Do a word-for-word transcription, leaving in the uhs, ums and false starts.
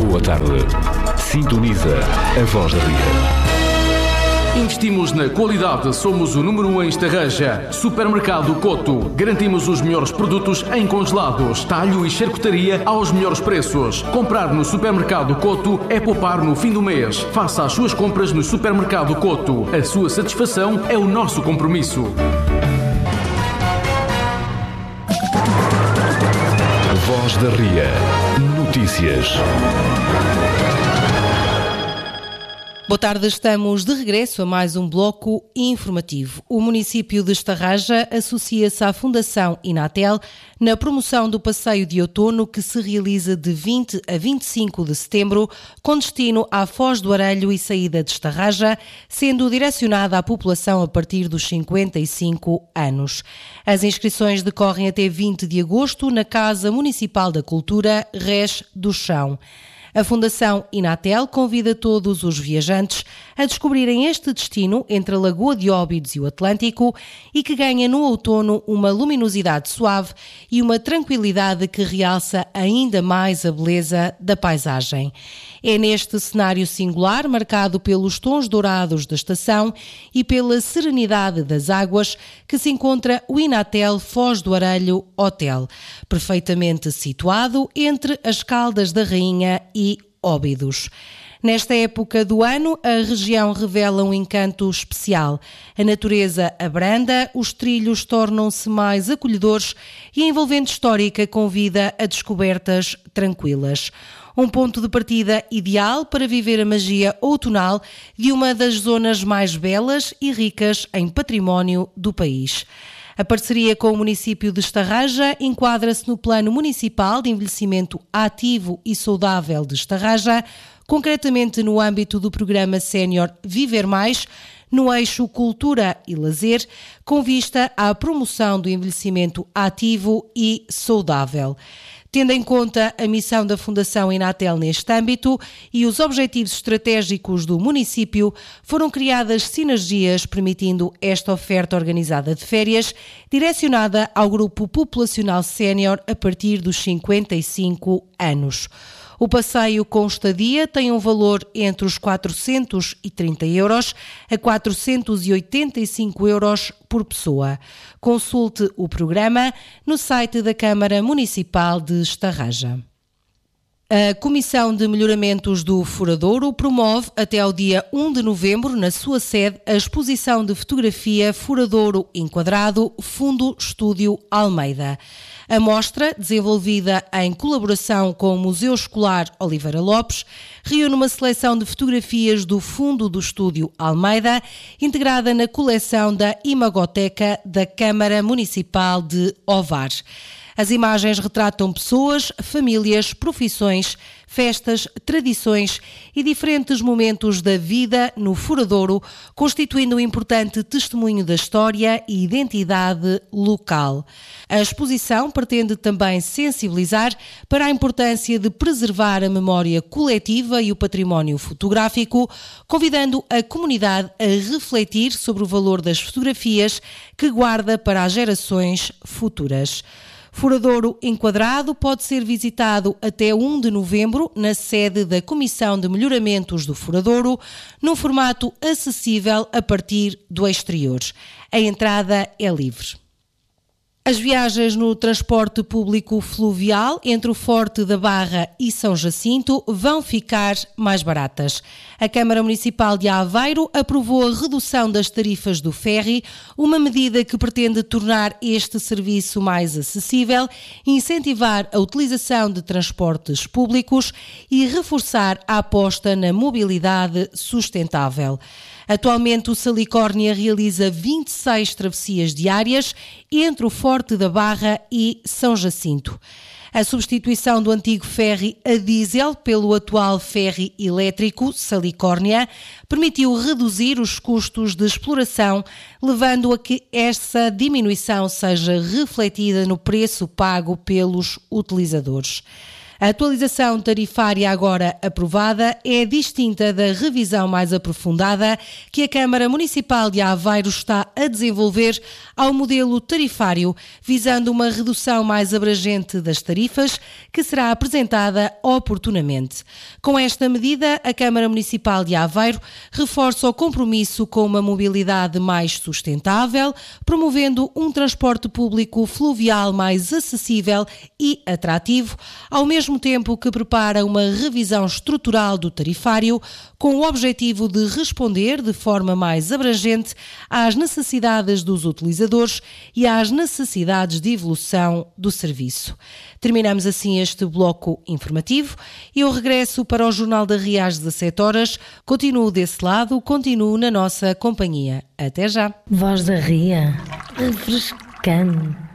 Boa tarde. Sintoniza a Voz da Ria. Investimos na qualidade, somos o número um em Estarreja. Supermercado Coto. Garantimos os melhores produtos em congelados, talho e charcutaria aos melhores preços. Comprar no Supermercado Coto é poupar no fim do mês. Faça as suas compras no Supermercado Coto. A sua satisfação é o nosso compromisso. Voz da Ria. Notícias. Boa tarde, estamos de regresso a mais um bloco informativo. O município de Estarreja associa-se à Fundação Inatel na promoção do passeio de outono que se realiza de vinte a vinte e cinco de setembro, com destino à Foz do Arelho e saída de Estarreja, sendo direcionada à população a partir dos cinquenta e cinco anos. As inscrições decorrem até vinte de agosto na Casa Municipal da Cultura, Rés do Chão. A Fundação Inatel convida todos os viajantes a descobrirem este destino entre a Lagoa de Óbidos e o Atlântico e que ganha no outono uma luminosidade suave e uma tranquilidade que realça ainda mais a beleza da paisagem. É neste cenário singular, marcado pelos tons dourados da estação e pela serenidade das águas, que se encontra o Inatel Foz do Arelho Hotel, perfeitamente situado entre as Caldas da Rainha e Óbidos. Nesta época do ano, a região revela um encanto especial. A natureza abranda, os trilhos tornam-se mais acolhedores e a envolvente histórica convida a descobertas tranquilas. Um ponto de partida ideal para viver a magia outonal de uma das zonas mais belas e ricas em património do país. A parceria com o município de Estarreja enquadra-se no Plano Municipal de Envelhecimento Ativo e Saudável de Estarreja, concretamente no âmbito do programa Sénior Viver Mais, no eixo Cultura e Lazer, com vista à promoção do envelhecimento ativo e saudável. Tendo em conta a missão da Fundação Inatel neste âmbito e os objetivos estratégicos do município, foram criadas sinergias permitindo esta oferta organizada de férias, direcionada ao grupo populacional sénior a partir dos cinquenta e cinco anos. O passeio com estadia tem um valor entre os quatrocentos e trinta euros a quatrocentos e oitenta e cinco euros por pessoa. Consulte o programa no site da Câmara Municipal de Estarreja. A Comissão de Melhoramentos do Furadouro promove até ao dia um de novembro, na sua sede, a exposição de fotografia Furadouro Enquadrado, Fundo Estúdio Almeida. A mostra, desenvolvida em colaboração com o Museu Escolar Oliveira Lopes, reúne uma seleção de fotografias do Fundo do Estúdio Almeida, integrada na coleção da Imagoteca da Câmara Municipal de Ovar. As imagens retratam pessoas, famílias, profissões, festas, tradições e diferentes momentos da vida no Furadouro, constituindo um importante testemunho da história e identidade local. A exposição pretende também sensibilizar para a importância de preservar a memória coletiva e o património fotográfico, convidando a comunidade a refletir sobre o valor das fotografias que guarda para as gerações futuras. Furadouro Enquadrado pode ser visitado até um de novembro na sede da Comissão de Melhoramentos do Furadouro, num formato acessível a partir do exterior. A entrada é livre. As viagens no transporte público fluvial entre o Forte da Barra e São Jacinto vão ficar mais baratas. A Câmara Municipal de Aveiro aprovou a redução das tarifas do ferry, uma medida que pretende tornar este serviço mais acessível, incentivar a utilização de transportes públicos e reforçar a aposta na mobilidade sustentável. Atualmente, o Salicórnia realiza vinte e seis travessias diárias entre o Forte da Barra e São Jacinto. A substituição do antigo ferry a diesel pelo atual ferry elétrico Salicórnia permitiu reduzir os custos de exploração, levando a que essa diminuição seja refletida no preço pago pelos utilizadores. A atualização tarifária agora aprovada é distinta da revisão mais aprofundada que a Câmara Municipal de Aveiro está a desenvolver ao modelo tarifário, visando uma redução mais abrangente das tarifas, que será apresentada oportunamente. Com esta medida, a Câmara Municipal de Aveiro reforça o compromisso com uma mobilidade mais sustentável, promovendo um transporte público fluvial mais acessível e atrativo, ao mesmo tempo que prepara uma revisão estrutural do tarifário, com o objetivo de responder de forma mais abrangente às necessidades dos utilizadores e às necessidades de evolução do serviço. Terminamos assim este bloco informativo. Eu regresso para o Jornal da Ria às dezassete horas. Continuo desse lado, continuo na nossa companhia. Até já. Voz da Ria, refrescante.